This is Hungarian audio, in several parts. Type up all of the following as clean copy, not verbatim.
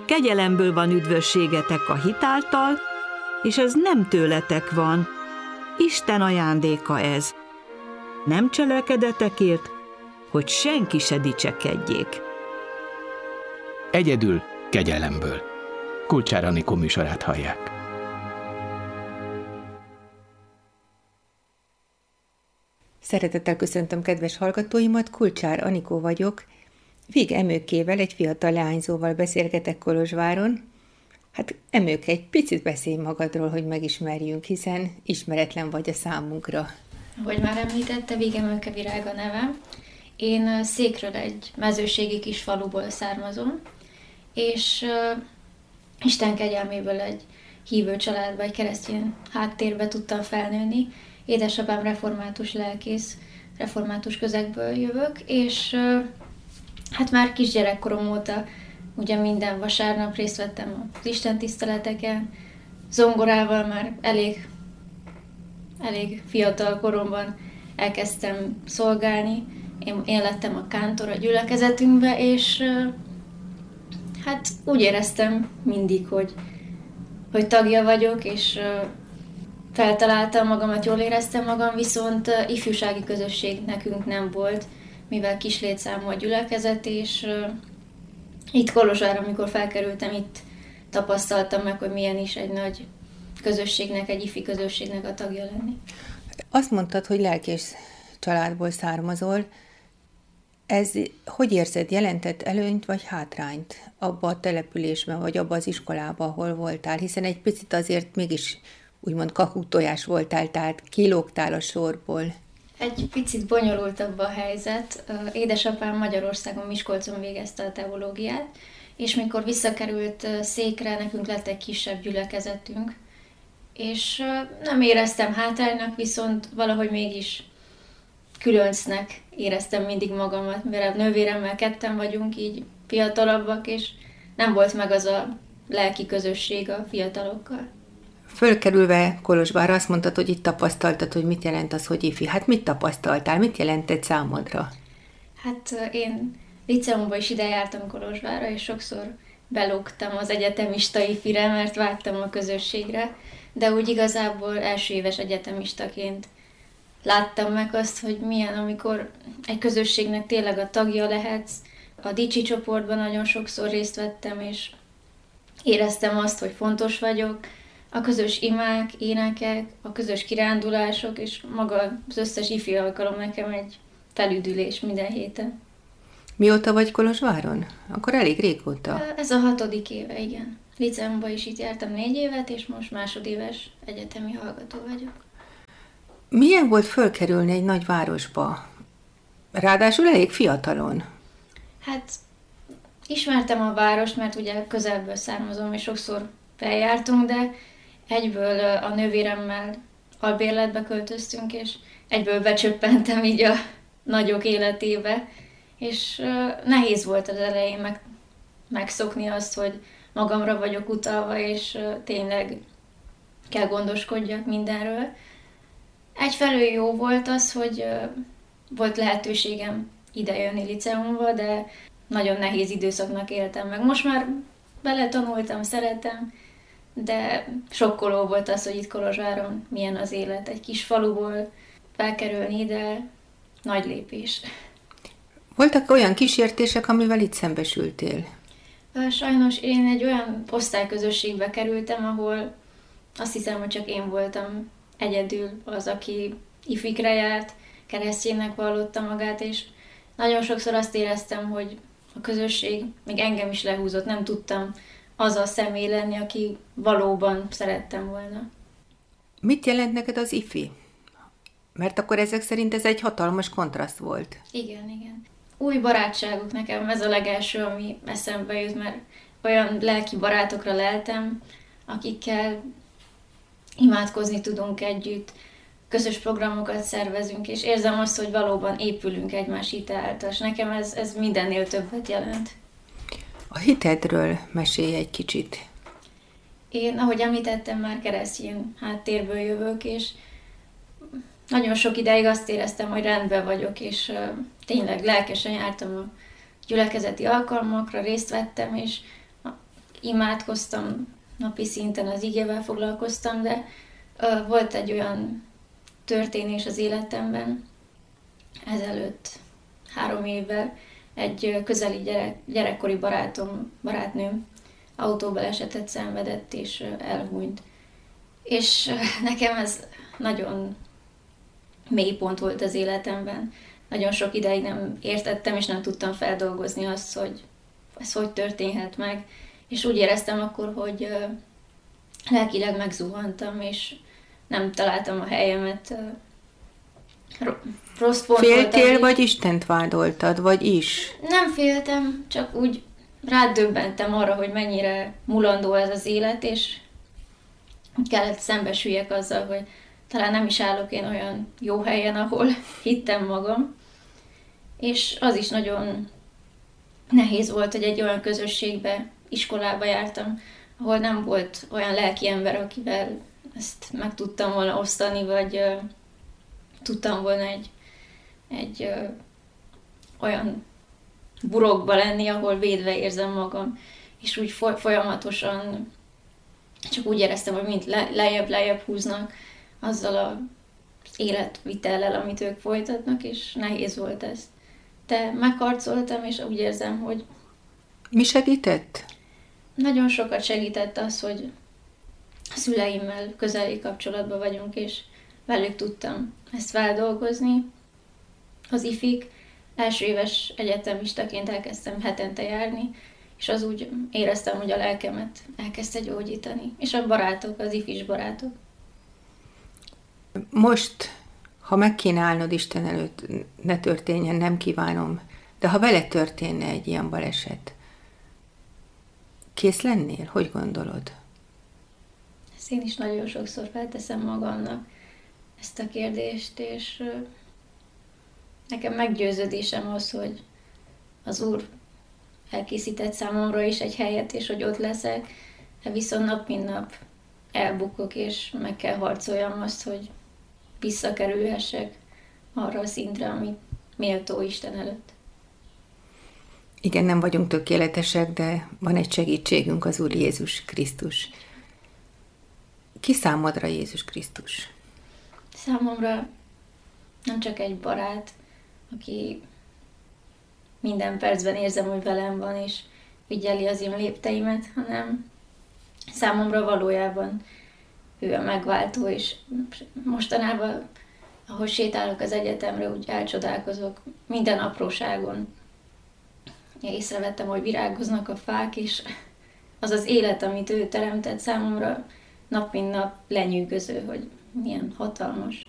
kegyelemből van üdvösségetek a hit által, és ez nem tőletek van, Isten ajándéka ez. Nem cselekedetekért, hogy senki se dicsekedjék. Egyedül kegyelemből. Kulcsár Anikó műsorát hallják. Szeretettel köszöntöm kedves hallgatóimat, Kulcsár Anikó vagyok. Vig Emőkével, egy fiatal leányzóval beszélgetek Kolozsváron. Hát Emőke, egy picit beszélj magadról, hogy megismerjünk, hiszen ismeretlen vagy a számunkra. Ahogy már említette, Vig Emőke Virág a nevem. Én Székről, egy mezőségi kis faluból származom, és Isten kegyelméből egy hívő családba, egy keresztény háttérbe tudtam felnőni. Édesapám református lelkész, református közegből jövök, és hát már kisgyerekkorom óta ugye minden vasárnap részt vettem az istentiszteleteken, zongorával már elég fiatal koromban elkezdtem szolgálni. Én lettem a kántor a gyülekezetünkbe, és hát úgy éreztem mindig, hogy tagja vagyok, és feltaláltam magamat, jól éreztem magam, viszont ifjúsági közösség nekünk nem volt, mivel kis létszámú a gyülekezet, és itt Kolozsvárra, amikor felkerültem, itt tapasztaltam meg, hogy milyen is egy nagy közösségnek, egy ifi közösségnek a tagja lenni. Azt mondtad, hogy lelkész családból származol. Ez, hogy érzed, jelentett előnyt vagy hátrányt abba a településben, vagy abba az iskolába, ahol voltál? Hiszen egy picit azért mégis úgymond kakuktojás voltál, tehát kilógtál a sorból. Egy picit bonyolultabb a helyzet. Édesapám Magyarországon, Miskolcon végezte a teológiát, és mikor visszakerült Székre, nekünk lett egy kisebb gyülekezetünk, és nem éreztem hátránynak, viszont valahogy mégis különcnek éreztem mindig magamat, mert a nővéremmel ketten vagyunk, így fiatalabbak, és nem volt meg az a lelki közösség a fiatalokkal. Fölkerülve Kolozsvárra azt mondtad, hogy itt tapasztaltad, hogy mit jelent az, hogy ifi. Hát mit tapasztaltál? Mit jelentett számodra? Hát én liceumba is ide jártam Kolozsvárra, és sokszor belógtam az egyetemista ifire, mert vágytam a közösségre, de úgy igazából első éves egyetemistaként láttam meg azt, hogy milyen, amikor egy közösségnek tényleg a tagja lehetsz. A Dicsi csoportban nagyon sokszor részt vettem, és éreztem azt, hogy fontos vagyok. A közös imák, énekek, a közös kirándulások, és maga az összes ifi alkalom nekem egy felüdülés minden héten. Mióta vagy Kolozsváron? Akkor elég régóta. Ez a 6. éve, igen. Liceumban is itt jártam 4 évet, és most másodéves egyetemi hallgató vagyok. Milyen volt fölkerülni egy nagy városba? Ráadásul elég fiatalon. Hát ismertem a várost, mert ugye közelből származom, és sokszor feljártunk, de egyből a nővéremmel albérletbe költöztünk, és egyből becsöppentem így a nagyok életébe, és nehéz volt az elején megszokni azt, hogy magamra vagyok utalva, és tényleg kell gondoskodjak mindenről. Egyfelől jó volt az, hogy volt lehetőségem idejönni liceumba, de nagyon nehéz időszaknak éltem meg. Most már beletanultam, szeretem, de sokkoló volt az, hogy itt Kolozsváron milyen az élet. Egy kis faluból felkerülni ide, nagy lépés. Voltak olyan kísértések, amivel itt szembesültél? Sajnos én egy olyan osztályközösségbe kerültem, ahol azt hiszem, hogy csak én voltam egyedül az, aki ifikre járt, kereszténynek vallotta magát, és nagyon sokszor azt éreztem, hogy a közösség még engem is lehúzott, nem tudtam az a személy lenni, aki valóban szerettem volna. Mit jelent neked az ifi? Mert akkor ezek szerint ez egy hatalmas kontraszt volt. Igen. Új barátságok, nekem ez a legelső, ami eszembe jut, mert olyan lelki barátokra leltem, akikkel imádkozni tudunk együtt, közös programokat szervezünk, és érzem azt, hogy valóban épülünk egymás hite által, és nekem ez mindennél többet jelent. A hitedről mesélj egy kicsit. Én, ahogy említettem, már keresztény háttérből jövök, és nagyon sok ideig azt éreztem, hogy rendben vagyok, és tényleg lelkesen jártam a gyülekezeti alkalmakra, részt vettem, és imádkoztam, napi szinten az igével foglalkoztam, de volt egy olyan történés az életemben, ezelőtt 3 évvel, egy közeli gyerekkori barátnőm autóbalesetet szenvedett és elhunyt. És nekem ez nagyon mély pont volt az életemben. Nagyon sok ideig nem értettem, és nem tudtam feldolgozni azt, hogy ez hogy történhet meg. És úgy éreztem akkor, hogy lelkileg megzuhantam, és nem találtam a helyemet. Rossz pont Féltél, volt, vagy Istent vádoltad, vagy is? Nem féltem, csak úgy rádöbbentem arra, hogy mennyire mulandó ez az élet, és kellett szembesüljek azzal, hogy talán nem is állok én olyan jó helyen, ahol hittem magam. És az is nagyon nehéz volt, hogy egy olyan közösségbe, iskolába jártam, ahol nem volt olyan lelki ember, akivel ezt meg tudtam volna osztani, vagy tudtam volna egy olyan burokba lenni, ahol védve érzem magam, és úgy folyamatosan csak úgy éreztem, hogy mind lejjebb húznak azzal az életvitellel, amit ők folytatnak, és nehéz volt ez. De megharcoltam, és úgy érzem, hogy Mi segített? nagyon sokat segített az, hogy a szüleimmel közeli kapcsolatban vagyunk, és velük tudtam ezt feldolgozni. Az ifik, első éves egyetemistaként elkezdtem hetente járni, és az úgy éreztem, hogy a lelkemet elkezdte gyógyítani. És a barátok, az ifis barátok. Most, ha meg kéne állnod Isten előtt, ne történjen, nem kívánom, de ha vele történne egy ilyen baleset, kész lennél? Hogy gondolod? Ezt én is nagyon sokszor felteszem magamnak ezt a kérdést, és nekem meggyőződésem az, hogy az Úr elkészített számomra is egy helyet, és hogy ott leszek, de viszont nap mint nap elbukok, és meg kell harcoljam azt, hogy visszakerülhessek arra a szintre, ami méltó Isten előtt. Igen, nem vagyunk tökéletesek, de van egy segítségünk, az Úr Jézus Krisztus. Ki számodra Jézus Krisztus? Számomra nem csak egy barát, aki minden percben érzem, hogy velem van, és figyeli az én lépteimet, hanem számomra valójában ő a megváltó, és mostanában, ahogy sétálok az egyetemre, úgy elcsodálkozok minden apróságon. Észrevettem, hogy virágoznak a fák, és az az élet, amit ő teremtett számomra, nap mint nap lenyűgöző, hogy milyen hatalmas.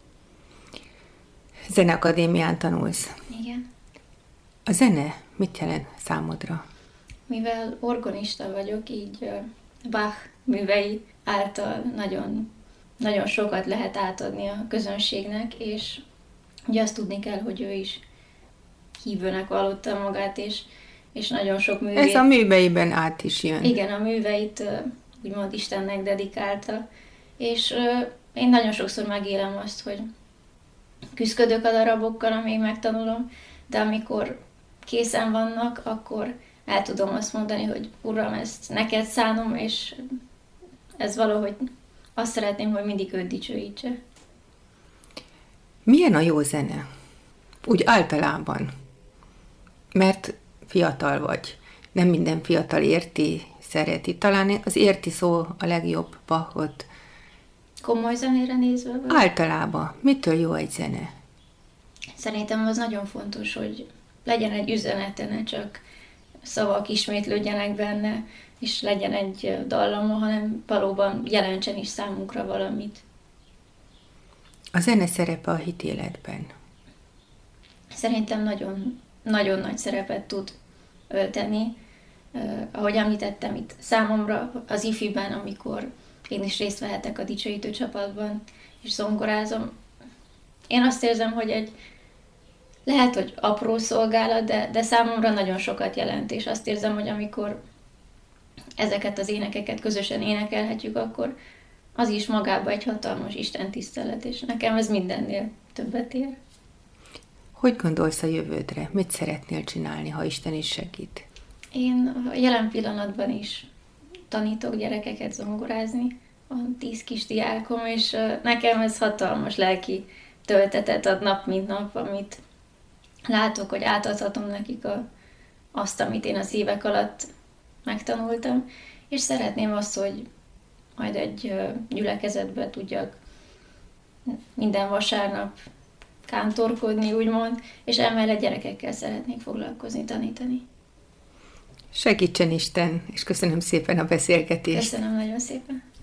Zeneakadémián tanulsz. Igen. A zene mit jelent számodra? Mivel organista vagyok, így Bach művei által nagyon, nagyon sokat lehet átadni a közönségnek, és ugye azt tudni kell, hogy ő is hívőnek vallotta magát, és nagyon sok művét... Ez a műveiben át is jön. Igen, a műveit úgymond Istennek dedikálta, és én nagyon sokszor megélem azt, hogy küszködök a darabokkal, amíg megtanulom, de amikor készen vannak, akkor el tudom azt mondani, hogy Uram, ezt neked szánom, és ez valahogy azt szeretném, hogy mindig őt dicsőítse. Milyen a jó zene? Úgy általában. Mert fiatal vagy. Nem minden fiatal érti, szereti. Talán az érti szó a legjobb Bachot. Komoly zenére nézve? Vagy? Általában. Mitől jó egy zene? Szerintem az nagyon fontos, hogy legyen egy üzenete, ne csak szavak ismétlődjenek benne, és legyen egy dallama, hanem valóban jelentsen is számunkra valamit. A zene szerepe a hitéletben. Szerintem nagyon, nagyon nagy szerepet tud ölteni. Ahogy említettem itt számomra az ifiben, amikor én is részt vehetek a dicsőítő csapatban, és zongorázom. Én azt érzem, hogy lehet, hogy apró szolgálat, de számomra nagyon sokat jelent, és azt érzem, hogy amikor ezeket az énekeket közösen énekelhetjük, akkor az is magában egy hatalmas istentisztelet, és nekem ez mindennél többet ér. Hogy gondolsz a jövődre? Mit szeretnél csinálni, ha Isten is segít? Én a jelen pillanatban is tanítok gyerekeket zongorázni, van 10 kis diákom, és nekem ez hatalmas lelki töltetet ad nap, mint nap, amit látok, hogy átadhatom nekik azt, amit én az évek alatt megtanultam, és szeretném azt, hogy majd egy gyülekezetbe tudjak minden vasárnap kántorkodni, úgymond, és emellett gyerekekkel szeretnék foglalkozni, tanítani. Segítsen Isten, és köszönöm szépen a beszélgetést. Köszönöm nagyon szépen.